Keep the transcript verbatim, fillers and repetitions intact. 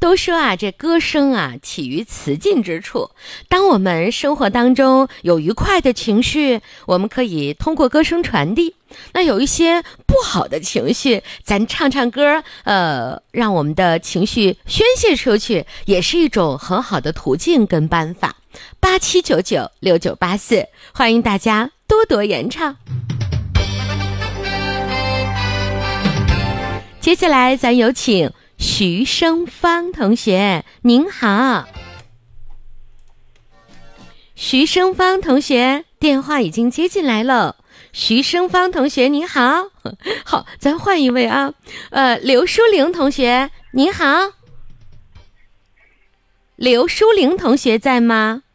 都说啊，这歌声啊起于词境之处。当我们生活当中有愉快的情绪，我们可以通过歌声传递。那有一些不好的情绪，咱唱唱歌，呃，让我们的情绪宣泄出去，也是一种很好的途径跟办法。八七九九六九八四，欢迎大家多多演唱。接下来咱有请徐生芳同学，您好。徐生芳同学，电话已经接进来了。徐生芳同学您好。好，咱换一位啊。呃，刘淑玲同学您好。刘淑玲同学在吗？